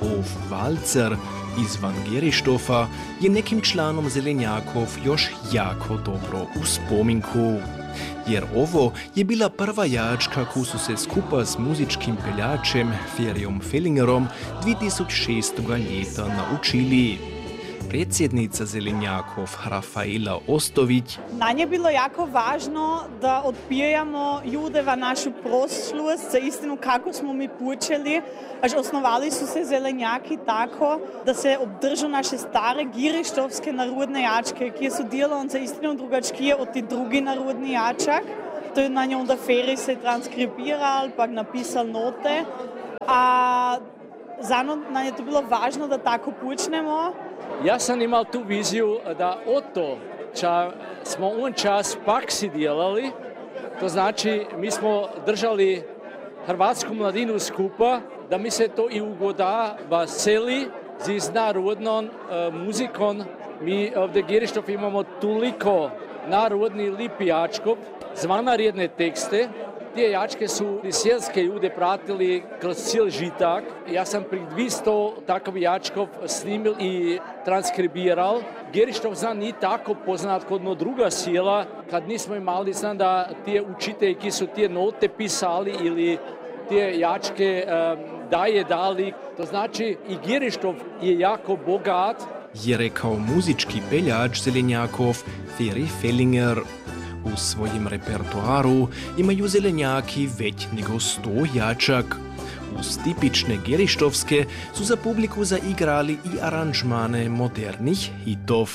Ov valcer izvan Gerištofa je nekim članom Zelenjakov još jako dobro u spominku. Jer ovo je bila prva jačka koju su se skupa s muzičkim peljačem Ferjom Fellingerom 2006. ljeta naučili. Predsjednica Zelenjakov Rafaela Ostović. Na nje je bilo jako važno da odpijamo Judeva našu prošlost, za istinu kako smo mi počeli. Až osnovali su se Zelenjaki tako, da se obdržu naše stare girištovske narodne jačke, ki su delali za istinu drugačije od ti drugi narodni jačak. To je na nje onda Ferij se transkribiral, pa napisal note. A za nam je to bilo važno da tako počnemo. Ja sam imao tu viziju da oto smo on čas paksi djelali, to znači mi smo držali hrvatsku mladinu skupa, da mi se to i ugodava seli z narodnom muzikom. Mi ovdje Gerištov imamo toliko narodni lipi jačkov, zvanarjedne tekste. Te jačke su i sjelske ljude pratili kroz cijel žitak. Ja sam pri 200 takovih jačkov snimil i transkribiral. Gerištov znam ni tako poznat kod no druga sjela. Kad nismo imali, znam da te učitelji ki su te note pisali ili te jačke daje dali. To znači i Gerištov je jako bogat. Je rekao muzički peljač Zelenjakov Ferij Fellinger. U svojim repertoaru imaju Zelenjaki već nego 100 jačak. Uz tipične gerištovske su za publiku zaigrali i aranžmane modernih hitov.